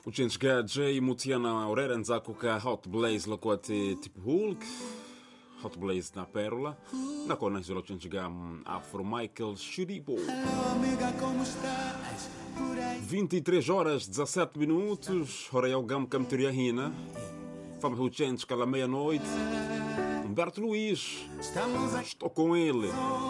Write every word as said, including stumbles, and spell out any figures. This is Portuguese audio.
Uchenchga J Mutiana Aurera nzako ka Hot Blaze lokoate tipo Hulk Hot Blaze na Pérola na kona hizo uchenchga Afro Michael Shuribo. vinte e três horas dezassete minutos, hora é o gam camteria hina. Fama Uchenchga à meia-noite. Humberto Luiz, estou com ele.